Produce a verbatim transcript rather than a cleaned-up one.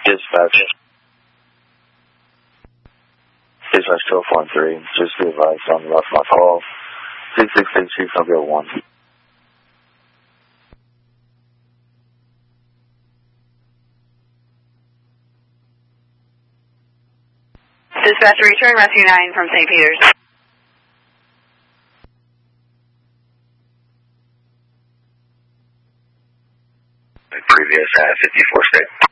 Dispatch. Dispatch twelve one three. Just be advised on the left my call. six six six two five zero one. Dispatch, return Rescue nine from Saint Peter's. Previous at fifty-four state.